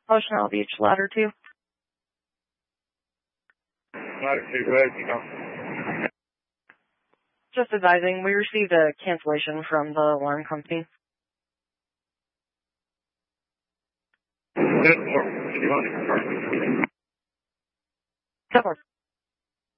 Ocean Beach, ladder 2. Ladder 2, go ahead. Just advising, we received a cancellation from the alarm company. 10-4.